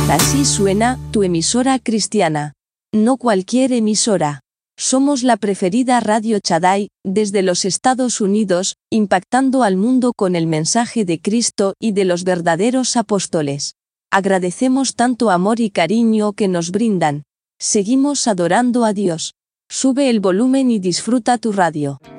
Así suena tu emisora cristiana. No cualquier emisora. Somos la preferida Radio Shaddai, desde los Estados Unidos, impactando al mundo con el mensaje de Cristo y de los verdaderos apóstoles. Agradecemos tanto amor y cariño que nos brindan. Seguimos adorando a Dios. Sube el volumen y disfruta tu radio.